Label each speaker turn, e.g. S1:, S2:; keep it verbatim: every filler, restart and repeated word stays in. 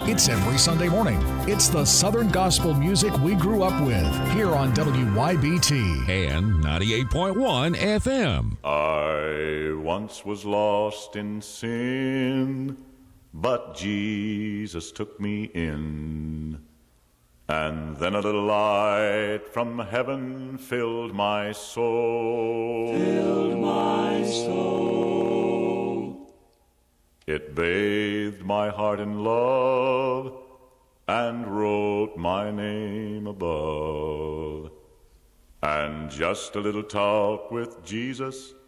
S1: It's every Sunday morning. It's the Southern gospel music we grew up with here on W Y B T
S2: and ninety-eight point one F M.
S3: I once was lost in sin, but Jesus took me in. And then a little light from heaven filled my soul.
S4: Filled my soul.
S3: It bathed my heart in love and wrote my name above. And just a little talk with Jesus